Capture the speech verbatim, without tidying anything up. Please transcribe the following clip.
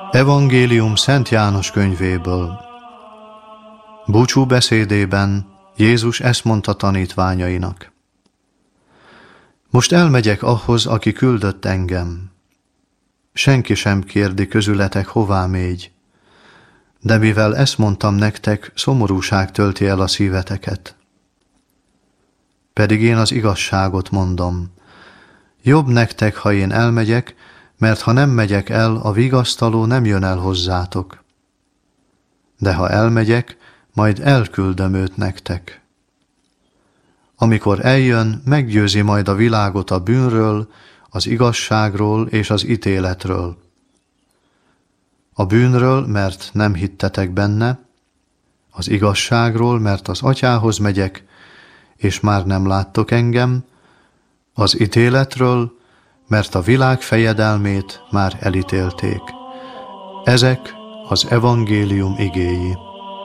Evangélium Szent János könyvéből. Búcsú beszédében Jézus ezt mondta tanítványainak. Most elmegyek ahhoz, aki küldött engem. Senki sem kérdi közületek, hová mégy. De mivel ezt mondtam nektek, szomorúság tölti el a szíveteket. Pedig én az igazságot mondom. Jobb nektek, ha én elmegyek, mert ha nem megyek el, a vigasztaló nem jön el hozzátok. De ha elmegyek, majd elküldöm őt nektek. Amikor eljön, meggyőzi majd a világot a bűnről, az igazságról és az ítéletről. A bűnről, mert nem hittetek benne, az igazságról, mert az Atyához megyek, és már nem láttok engem, az ítéletről, mert a világ fejedelmét már elítélték. Ezek az evangélium igéi.